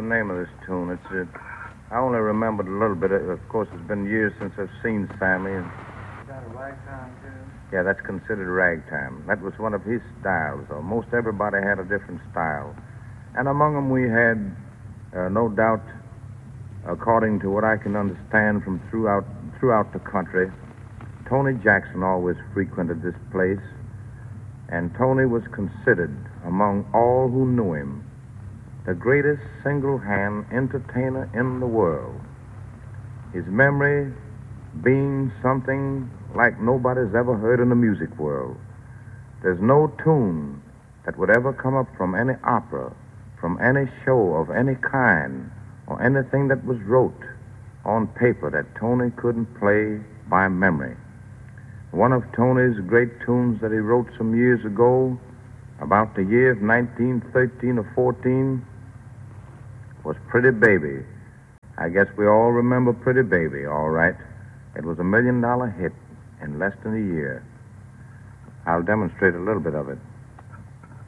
name of this tune. I only remembered a little bit. Of course, it's been years since I've seen Sammy. Is that a ragtime tune? Yeah, that's considered ragtime. That was one of his styles. Most everybody had a different style. And among them we had, no doubt, according to what I can understand from throughout the country, Tony Jackson always frequented this place. And Tony was considered, among all who knew him, the greatest single-hand entertainer in the world. His memory being something like nobody's ever heard in the music world. There's no tune that would ever come up from any opera, from any show of any kind, or anything that was wrote on paper that Tony couldn't play by memory. One of Tony's great tunes that he wrote some years ago, about the year of 1913 or 14, was Pretty Baby. I guess we all remember Pretty Baby, all right. It was $1 million hit in less than a year. I'll demonstrate a little bit of it.